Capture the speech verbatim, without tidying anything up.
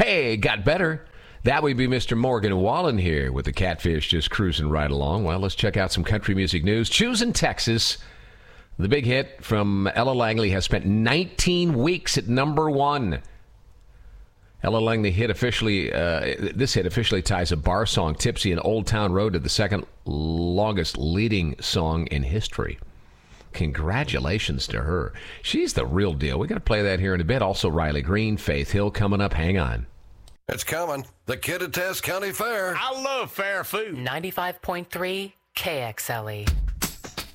Hey, got better. That would be Mister Morgan Wallen here with the Catfish just cruising right along. Well, let's check out some country music news. Choosing Texas. The big hit from Ella Langley has spent nineteen weeks at number one. Ella Langley hit officially, uh, this hit officially ties a bar song, Tipsy and Old Town Road, to the second longest leading song in history. Congratulations to her. She's the real deal. We're going to play that here in a bit. Also, Riley Green, Faith Hill coming up. Hang on. It's coming. The Kittitas County Fair. I love fair food. ninety-five point three K X L E.